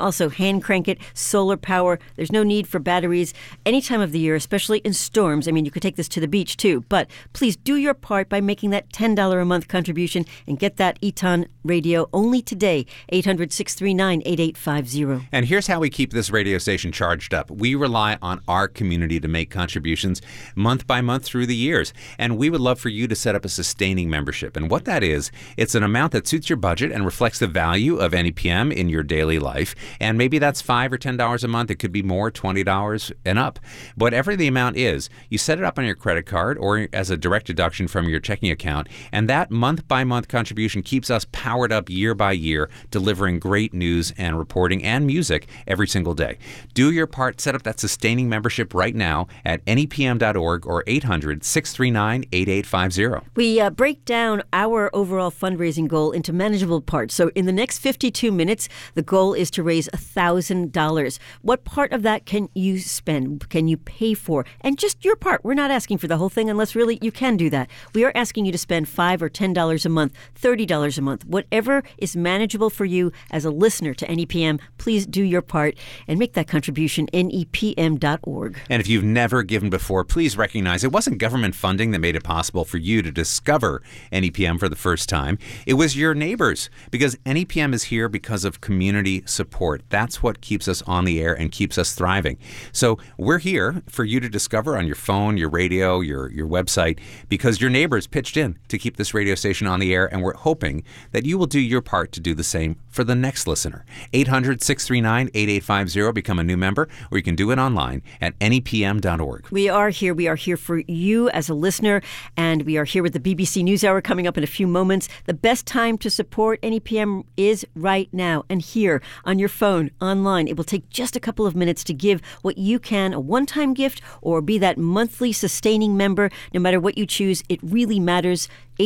also hand crank it, solar power. There's no need for batteries any time of the year, especially in storms. I mean, you could take this to the beach too, but please do your part by making that $10 a month contribution and get that Eton radio only today. 800-639-8850. And here's how we keep this radio station charged up. We rely on our community to make contributions month by month through the years. And we would love for you to set up a sustaining membership. And what that is, it's an amount that suits your budget and reflects the value of NEPM in your daily life. And maybe that's $5 or $10 a month. It could be more, $20 and up. Whatever the amount is, you set it up on your credit card or as a direct deduction from your checking account. And that month by month contribution keeps us powered up year by year, delivering great news and reporting and music every single day. Do your part. Set up that sustaining membership right now at nepm.org or 800-639-8850. We break down our overall fundraising goal into manageable parts. So in the next 52 minutes, the goal is to raise $1,000. What part of that can you spend? Can you pay for? And just your part. We're not asking for the whole thing unless really you can do that. We are asking you to spend $5 or $10 a month, $30 a month, whatever is manageable for you as a listener to NEPM. Please do your part and make that contribution, nepm.org. And if you've never given before, please recognize it wasn't government funding that made it possible for you to discover NEPM for the first time. It was your neighbors, because NEPM is here because of community support. That's what keeps us on the air and keeps us thriving. So we're here for you to discover on your phone, your radio, your website, because your neighbors pitched in to keep this radio station on the air, and we're hoping that you will do your part to do the same for the next listener. 800-639-8850. Become a new member, or you can do it online at nepm.org. We are here. We are here for you as a listener, and we are here with the BBC NewsHour coming up in a few moments. The best time to support NEPM is right now, and here on your phone, online. It will take just a couple of minutes to give what you can, a one-time gift, or be that monthly sustaining member. No matter what you choose, it really matters.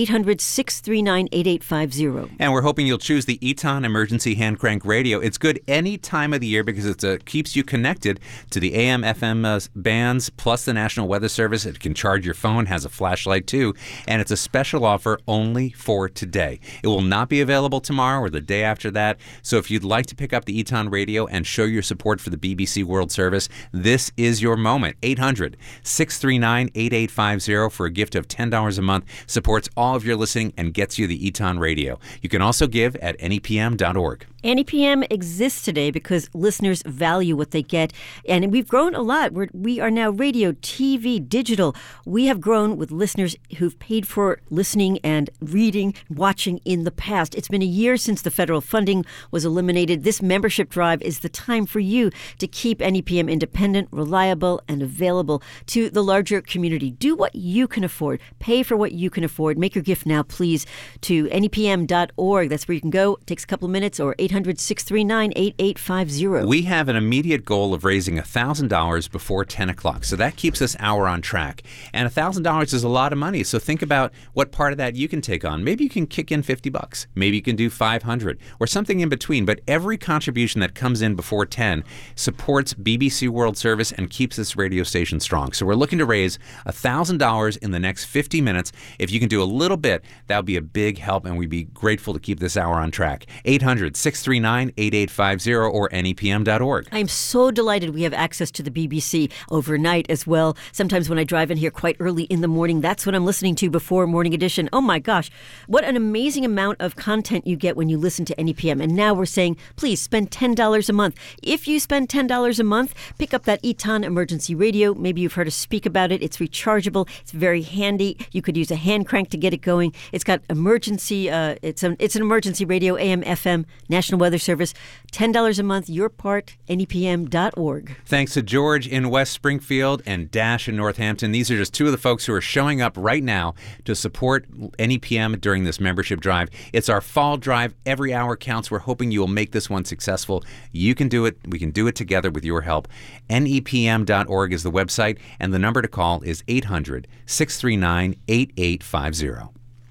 800-639-8850. And we're hoping you'll choose the Eton Emergency Hand Crank Radio. It's good any time of the year because it keeps you connected to the AM, FM bands, plus the National Weather Service. It can charge your phone, has a flashlight too, and it's a special offer only for today. It will not be available tomorrow or the day after that. So if you'd like to pick up the Eton Radio and show your support for the BBC World Service, this is your moment. 800-639-8850 for a gift of $10 a month. Supports all of your listening and gets you the Eton Radio. You can also give at nepm.org. NEPM exists today because listeners value what they get, and we've grown a lot. We are now radio, TV, digital. We have grown with listeners who've paid for listening and reading, watching in the past. It's been a year since the federal funding was eliminated. This membership drive is the time for you to keep NEPM independent, reliable, and available to the larger community. Do what you can afford. Pay for what you can afford. Make your gift now, please, to nepm.org. That's where you can go. It takes a couple of minutes, or 800-639-8850. We have an immediate goal of raising $1,000 before 10 o'clock. So that keeps us hour on track. And $1,000 is a lot of money. So think about what part of that you can take on. Maybe you can kick in $50. Maybe you can do $500 or something in between. But every contribution that comes in before 10 supports BBC World Service and keeps this radio station strong. So we're looking to raise $1,000 in the next 50 minutes. If you can do a little bit, that would be a big help, and we'd be grateful to keep this hour on track. 800-639-8850 or nepm.org. I'm so delighted we have access to the BBC overnight as well. Sometimes when I drive in here quite early in the morning, that's what I'm listening to before Morning Edition. Oh my gosh, what an amazing amount of content you get when you listen to NEPM. And now we're saying, please spend $10 a month. If you spend $10 a month, pick up that Eton Emergency Radio. Maybe you've heard us speak about it. It's rechargeable. It's very handy. You could use a hand crank to get it going. It's got emergency, it's an emergency radio, AM, FM, National Weather Service. $10 a month, your part, nepm.org. Thanks to George in West Springfield and Dash in Northampton. These are just two of the folks who are showing up right now to support NEPM during this membership drive. It's our fall drive. Every hour counts. We're hoping you will make this one successful. You can do it. We can do it together with your help. nepm.org is the website, and the number to call is 800-639-8850.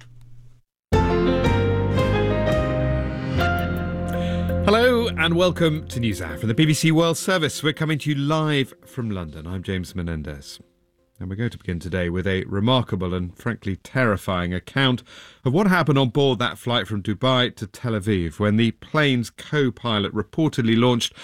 Hello and welcome to NewsHour from the BBC World Service. We're coming to you live from London. I'm James Menendez. And we're going to begin today with a remarkable and frankly terrifying account of what happened on board that flight from Dubai to Tel Aviv when the plane's co-pilot reportedly launched